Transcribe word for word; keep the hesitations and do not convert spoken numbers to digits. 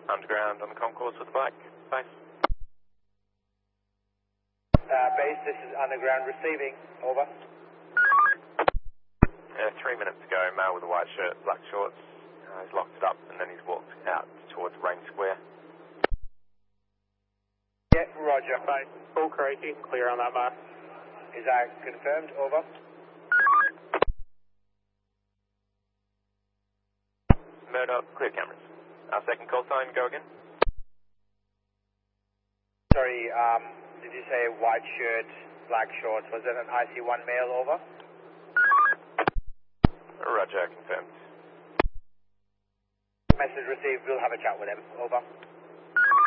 Underground on the concourse with the bike. Base. Uh, base, this is Underground receiving. Over. Uh, three minutes ago, male with a white shirt, black shorts. Uh, he's locked it up and then he's walked out towards Rain Square. Yeah, roger. Base, full crazy, clear on that bar. Is that confirmed? Over. Murdoch, clear cameras. Our second call sign, go again. Sorry, um, did you say white shirt, black shorts? Was that an I C one male? Over. Roger, confirmed. Message received. We'll have a chat with him. Over.